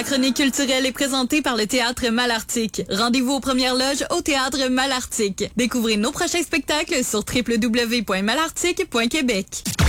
La chronique culturelle est présentée par le Théâtre Malartic. Rendez-vous aux premières loges au Théâtre Malartic. Découvrez nos prochains spectacles sur www.malartic.québec.